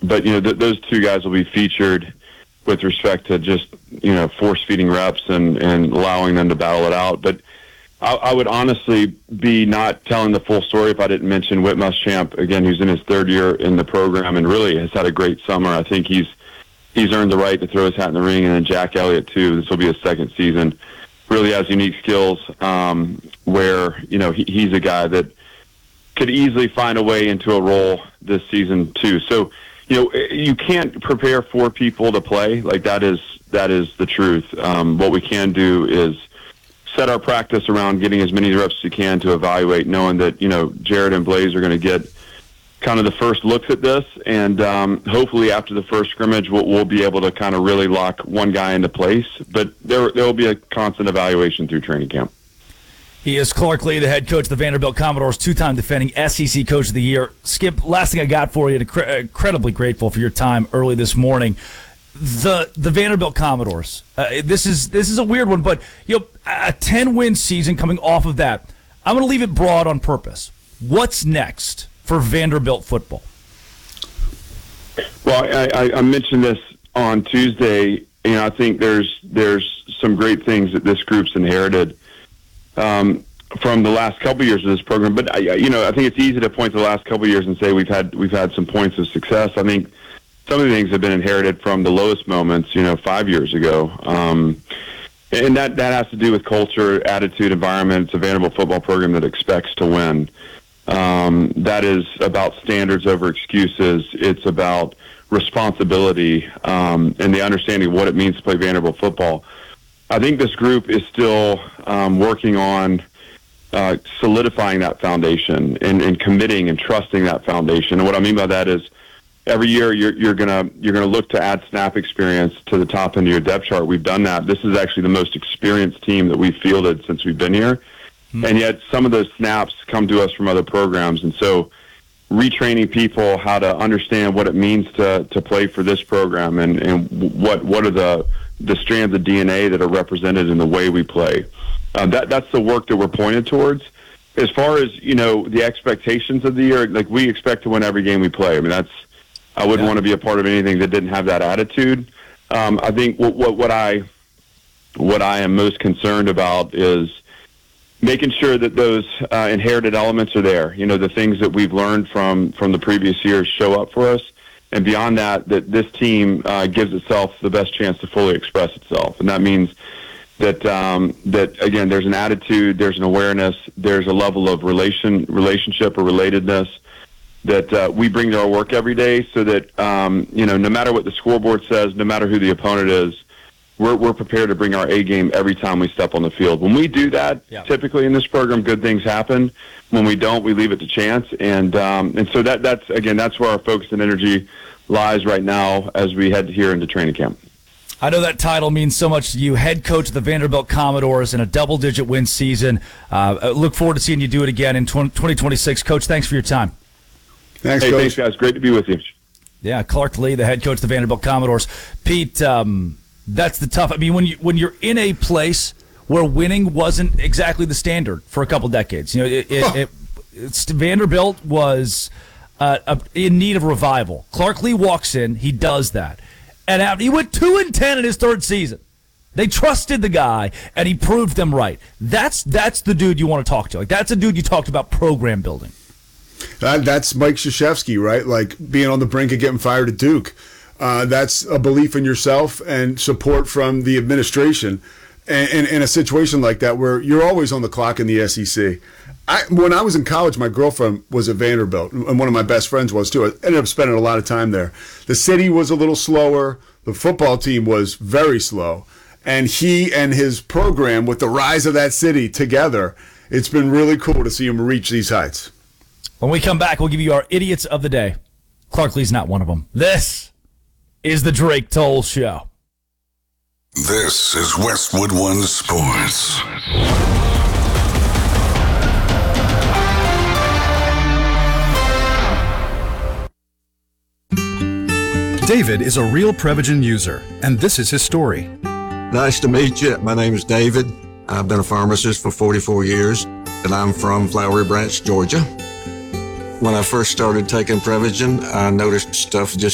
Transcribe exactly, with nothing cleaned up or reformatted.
but, you know, th- those two guys will be featured with respect to just, you know, force-feeding reps and, and allowing them to battle it out. But I, I would honestly be not telling the full story if I didn't mention Whit Muschamp, again, who's in his third year in the program and really has had a great summer. I think he's he's earned the right to throw his hat in the ring, and then Jack Elliott, too. This will be his second season. Really has unique skills um, where, you know, he, he's a guy that could easily find a way into a role this season, too. So, you know, you can't prepare for people to play. Like, that is that is the truth. Um, what we can do is set our practice around getting as many reps as you can to evaluate, knowing that, you know, Jared and Blaze are going to get kind of the first looks at this, and um, hopefully after the first scrimmage, we'll, we'll be able to kind of really lock one guy into place. But there there will be a constant evaluation through training camp. He is Clark Lea, the head coach of the Vanderbilt Commodores, two-time defending S E C Coach of the Year. Skip, last thing I got for you, incredibly grateful for your time early this morning. The the Vanderbilt Commodores, uh, this is this is a weird one, but you know, a ten-win season coming off of that. I'm going to leave it broad on purpose. What's next for Vanderbilt football? Well, I, I, I mentioned this on Tuesday. You know, I think there's there's some great things that this group's inherited um, from the last couple of years of this program. But I, you know, I think it's easy to point to the last couple of years and say we've had we've had some points of success. I think some of the things have been inherited from the lowest moments, you know, five years ago. Um, and that, that has to do with culture, attitude, environment. It's a Vanderbilt football program that expects to win. Um, that is about standards over excuses. It's about responsibility um, and the understanding of what it means to play Vanderbilt football. I think this group is still um, working on uh, solidifying that foundation and, and committing and trusting that foundation. And what I mean by that is every year you're, you're gonna you're gonna look to add snap experience to the top end of your depth chart. We've done that. This is actually the most experienced team that we've fielded since we've been here. And yet some of those snaps come to us from other programs. And so retraining people how to understand what it means to, to play for this program and, and what what are the, the strands of D N A that are represented in the way we play. Uh, that that's the work that we're pointed towards. As far as, you know, the expectations of the year, like we expect to win every game we play. I mean, that's I wouldn't yeah. want to be a part of anything that didn't have that attitude. Um, I think what, what what I what I am most concerned about is making sure that those uh, inherited elements are there. You know, the things that we've learned from, from the previous years show up for us. And beyond that, that this team uh, gives itself the best chance to fully express itself. And that means that, um, that again, there's an attitude, there's an awareness, there's a level of relation relationship or relatedness that uh, we bring to our work every day so that, um, you know, no matter what the scoreboard says, no matter who the opponent is, We're, we're prepared to bring our A game every time we step on the field. When we do that, yeah. typically in this program, good things happen. When we don't, we leave it to chance. And um, and so that that's again, that's where our focus and energy lies right now as we head here into training camp. I know that title means so much to you, head coach of the Vanderbilt Commodores in a double-digit win season. Uh, I look forward to seeing you do it again in twenty twenty-six. Coach, thanks for your time. Thanks, hey, Coach. Thanks, guys. Great to be with you. Yeah, Clark Lea, the head coach of the Vanderbilt Commodores. Pete, um, that's the tough. I mean, when you when you're in a place where winning wasn't exactly the standard for a couple decades, you know, it, it, it, it's, Vanderbilt was uh, a, in need of revival. Clark Lea walks in, he does that, and out, he went two and ten in his third season. They trusted the guy, and he proved them right. That's that's the dude you want to talk to. Like that's a dude you talked about program building. Uh, that's Mike Krzyzewski, right? Like being on the brink of getting fired at Duke. Uh, that's a belief in yourself and support from the administration. And in a situation like that where you're always on the clock in the S E C. I, when I was in college, my girlfriend was at Vanderbilt, and one of my best friends was too. I ended up spending a lot of time there. The city was a little slower. The football team was very slow. And he and his program, with the rise of that city together, it's been really cool to see him reach these heights. When we come back, we'll give you our idiots of the day. Clark Lea's not one of them. This is the Drake Toll Show. This is Westwood One Sports. David is a real Prevagen user, and this is his story. Nice to meet you. My name is David. I've been a pharmacist for forty-four years, and I'm from Flowery Branch, Georgia. When I first started taking Prevagen, I noticed stuff just